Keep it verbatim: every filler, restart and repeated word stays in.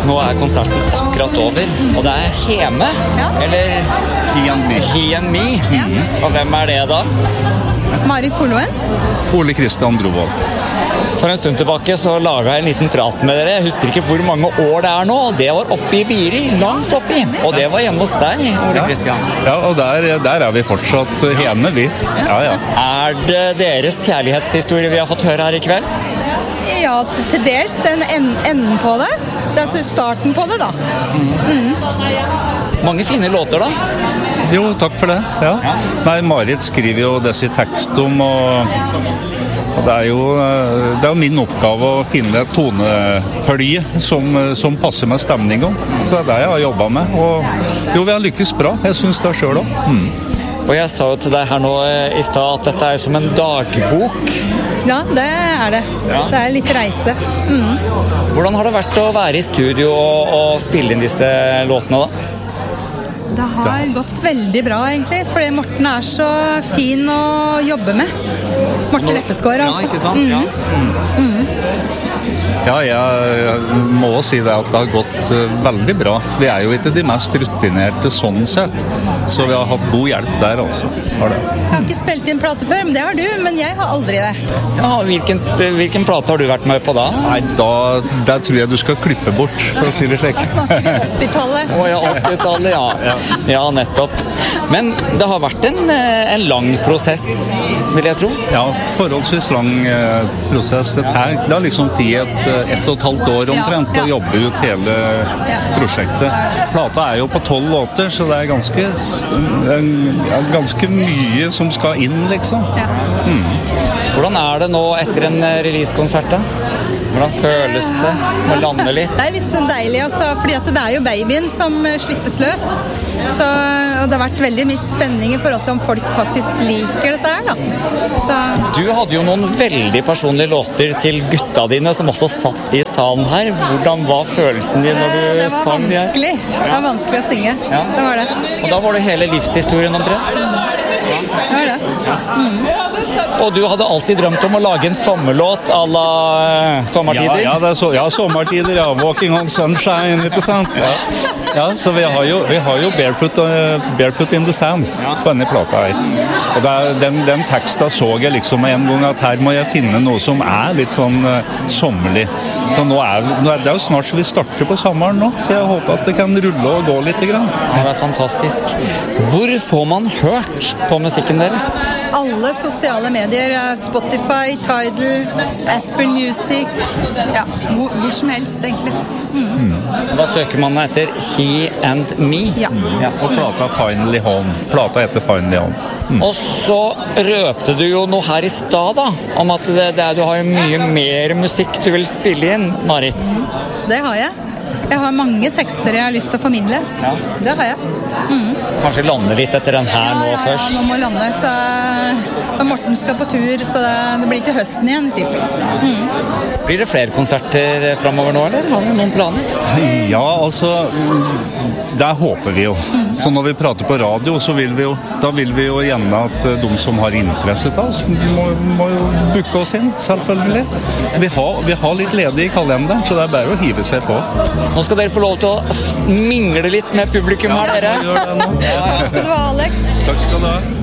Nå er konserten akkurat over, og det er Heme, Ja. eller He and me. He and Me. Ja. Og hvem er det da? Marit Poloen. Ole Kristian Brovold. For en stund tilbake så laget jeg en liten prat med dere. Jeg husker ikke hvor mange år det er nå. Det var oppe i Biri, langt oppi. Og det var hjemme hos deg, Ole Kristian. Ja, og der, der er vi fortsatt hjemme, vi. Ja, ja. Er det deres kjærlighetshistorie vi har fått høre her i kveld? Ja, til, til dels den en, enden på det. Det er altså starten på det, da. Mange fine låter da. Jo, takk for det. Ja. Nei, Marit skriver jo disse tekstum, og, og det er jo det er jo min oppgave å finne et tonefølge som, som passer med stemningen. Så det er det jeg har jobbet med. Og jo, vi har lykkes bra. Jeg synes det selv også. Mm. Og jeg sa jo til deg her nå i sted at dette er som en dagbok. Ja, det er det. Ja. Det er litt reise. Mm. Hvordan har det vært å være i studio og, og spille inn disse låtene da? Det har gått veldig bra, egentlig, fordi Morten er så fin å jobbe med. Morten Reppeskår, altså. Ja, ikke sant? Mm. Ja. Mm. Ja, jeg må si det at det har gått uh, veldig bra. Vi er jo ikke de mest rutinerte sånn sett, så vi har hatt god hjelp der også. Har det. Jeg har ikke spilt inn plate før, men det har du, men jeg har aldri det. Ja, hvilken, hvilken plate har du vært med på da? Nei, da, der tror jeg du skal klippe bort, for å si det slik. Da snakker vi åttitallet. Å ja, åttitallet, ja. Ja, nettopp. Men det har vært en, en lang prosess, vil jeg tro. Ja, forholdsvis lang eh, prosess. Det, her, det har liksom tid et, ett og et halvt år omtrent Ja, ja. å jobbe ut hele Ja. prosjektet. Plata er jo på tolv låter, så det er ganske, en, ganske mye som skal inn, liksom. Ja. Hvordan er det nå etter en releasekonsert da? Hvordan føles det å lande litt? Det er litt sånn deilig, altså, fordi at det er jo babyen som eh, slippes løs. Så, og det har vært veldig mye spenning i forhold til om folk faktisk liker dette her, da. Så, Du hadde jo noen veldig personlige låter til gutta dine som også satt i salen her. Hvordan var følelsen din når eh, du det var sang de her? vanskelig. Det var vanskelig å synge. Ja. Det var det. Og da var det hele livshistorien omtrent. Det var det. Og du hadde alltid drømt om å lage en sommerlåt à la eh, Ja, sommertider. ja, det er så, ja, sommertider, ja. Walking on sunshine, ikke sant? Ja, ja så vi har jo, vi har jo barefoot, uh, barefoot in the sand på denne plata her. Og det er, den, den teksten så jeg liksom en gang at her må jeg finne noe som er litt sånn uh, sommerlig. Så nå er, nå er det er jo snart så vi starter på sommeren nå, så jeg håper at det kan rulle og gå litt grann. Ja, det er fantastisk. Hvor får man hørt på musikken deres? Alle sosiale medier, eh, Spotify, Tidal, Apple Music, ja, hvor, hvor som helst, egentlig. Da søker man etter He and Me. Ja. Og plata Finally Home. Plata heter Finally Home. Og så røpte du jo noe her i stad da, om at det, det, du har jo mye mer musikk du vil spille inn, Marit. Det har jeg. Jeg har mange tekster jeg har lyst til å formidle. Ja. Det har jeg. Kanskje lande litt etter den her Ja, nå ja, ja, først. nå må jeg lande, så og Morten skal på tur, så det, det blir til høsten igjen i tilfelle. Blir det flere konserter fremover nå, eller har du noen planer? Ja, altså, der håper vi jo. Så når vi prater på radio, så vil vi jo, da vil vi jo gjerne at eh, de som har interesse av oss, må, må jo booke oss inn, selvfølgelig. Vi har, vi har litt ledig i kalenderen, så det er bare å hive seg på. Nå skal dere få lov til å mingle litt med publikum her, dere. Vi gjør det nå. Takk skal du ha, Alex. Takk skal du ha.